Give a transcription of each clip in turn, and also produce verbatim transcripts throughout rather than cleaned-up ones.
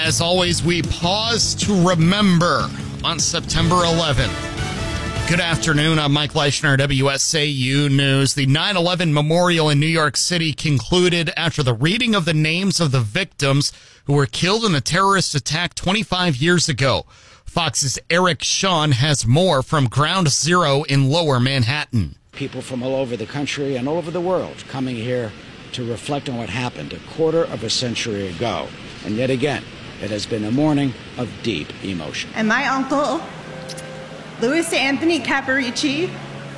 As always, we pause to remember on September eleventh. Good afternoon. I'm Mike Leischner, W S A U News. The nine eleven memorial in New York City concluded after the reading of the names of the victims who were killed in a terrorist attack twenty-five years ago. Fox's Eric Shawn has more from Ground Zero in Lower Manhattan. People from all over the country and all over the world coming here to reflect on what happened a quarter of a century ago. And yet again, it has been a morning of deep emotion. And my uncle, Louis Anthony Caparici,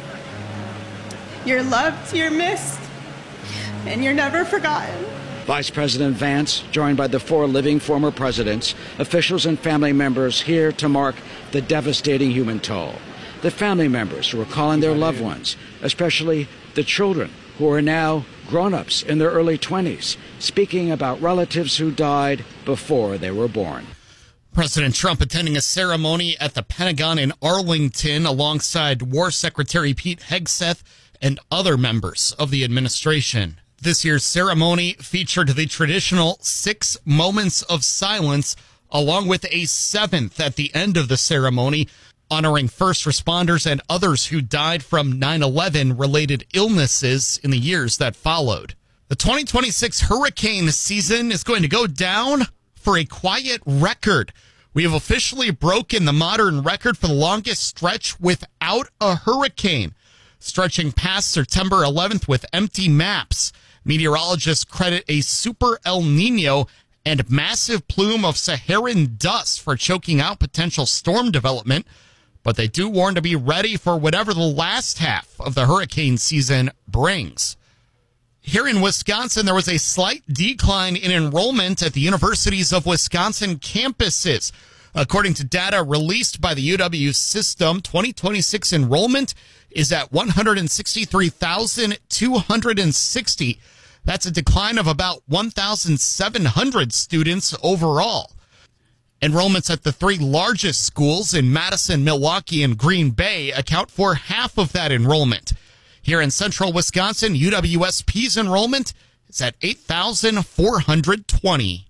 you're loved, you're missed, and you're never forgotten. Vice President Vance, joined by the four living former presidents, officials and family members here to mark the devastating human toll. The family members who are calling their loved ones, especially the children who are now grown-ups in their early twenties, speaking about relatives who died before they were born. President Trump attending a ceremony at the Pentagon in Arlington alongside War Secretary Pete Hegseth and other members of the administration. This year's ceremony featured the traditional six moments of silence, along with a seventh at the end of the ceremony, honoring first responders and others who died from nine eleven related illnesses in the years that followed. The twenty twenty-six hurricane season is going to go down for a quiet record. We have officially broken the modern record for the longest stretch without a hurricane, stretching past September eleventh with empty maps. Meteorologists credit a super El Nino and massive plume of Saharan dust for choking out potential storm development, but they do warn to be ready for whatever the last half of the hurricane season brings. Here in Wisconsin, there was a slight decline in enrollment at the universities of Wisconsin campuses. According to data released by the U W system, twenty twenty-six enrollment is at one hundred sixty-three thousand two hundred sixty. That's a decline of about one thousand seven hundred students overall. Enrollments at the three largest schools in Madison, Milwaukee, and Green Bay account for half of that enrollment. Here in central Wisconsin, U W S P's enrollment is at eight thousand four hundred twenty.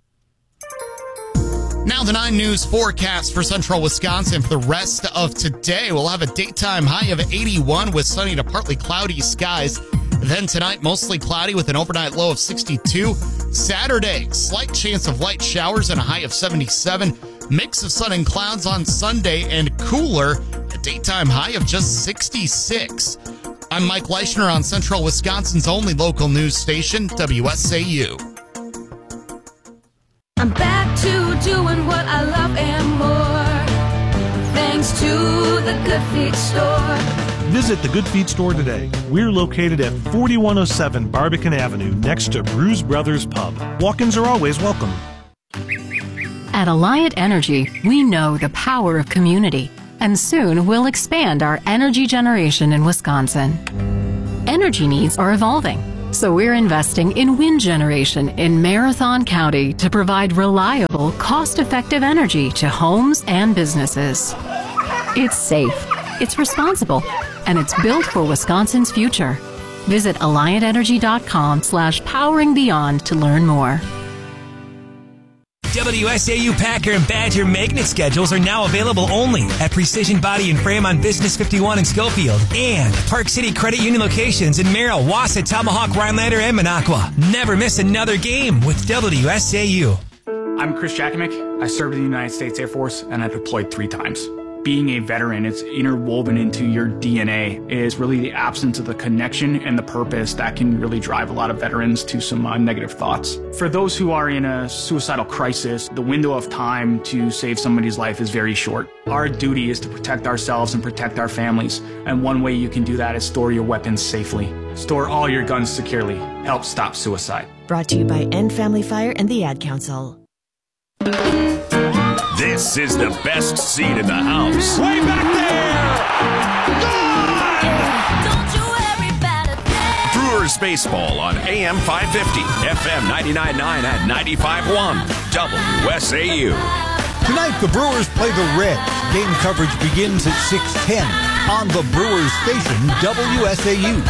Now the nine News forecast for central Wisconsin for the rest of today. We'll have a daytime high of eighty-one with sunny to partly cloudy skies. Then tonight, mostly cloudy with an overnight low of sixty-two. Saturday, slight chance of light showers and a high of seventy-seven. Mix of sun and clouds on Sunday and cooler, a daytime high of just sixty-six. I'm Mike Leischner on Central Wisconsin's only local news station, W S A U. I'm back to doing what I love and more, thanks to the Good Feet Store. Visit the Good Feet Store today. We're located at forty-one oh seven Barbican Avenue, next to Brews Brothers Pub. Walk-ins are always welcome. At Alliant Energy, we know the power of community, and soon we'll expand our energy generation in Wisconsin. Energy needs are evolving, so we're investing in wind generation in Marathon County to provide reliable, cost-effective energy to homes and businesses. It's safe, it's responsible, and it's built for Wisconsin's future. Visit alliant-energy.com slash powering beyond to learn more. W S A U Packer and Badger magnet schedules are now available only at Precision Body and Frame on Business fifty-one in Schofield and Park City Credit Union locations in Merrill, Wausau, Tomahawk, Rhinelander, and Minocqua. Never miss another game with W S A U. I'm Chris Jakimick. I served in the United States Air Force and I deployed three times. Being a veteran, it's interwoven into your D N A, is really the absence of the connection and the purpose that can really drive a lot of veterans to some uh, negative thoughts. For those who are in a suicidal crisis, the window of time to save somebody's life is very short. Our duty is to protect ourselves and protect our families, and one way you can do that is store your weapons safely. Store all your guns securely. Help stop suicide. Brought to you by End Family Fire and the Ad Council. This is the best seat in the house. Way back there! Gone! Brewers baseball on A M five fifty, F M ninety-nine point nine and ninety-five point one, W S A U. Tonight, the Brewers play the Reds. Game coverage begins at six ten on the Brewers station, W S A U.